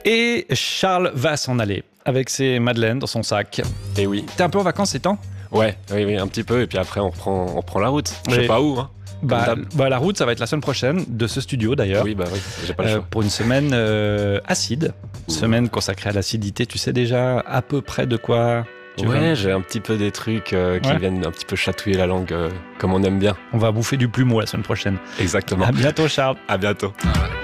Et Charles va s'en aller avec ses madeleines dans son sac. Et oui. T'es un peu en vacances ces temps ? Ouais, oui, un petit peu. Et puis après, on prend la route. Je sais pas où. Hein. La route, ça va être la semaine prochaine, de ce studio d'ailleurs. Oui, j'ai pas le choix. Pour une semaine acide. Semaine consacrée à l'acidité. Tu sais déjà à peu près de quoi tu vas... J'ai un petit peu des trucs qui viennent un petit peu chatouiller la langue comme on aime bien. On va bouffer du plumeau la semaine prochaine. Exactement. À bientôt, Charles. À bientôt. Ah ouais.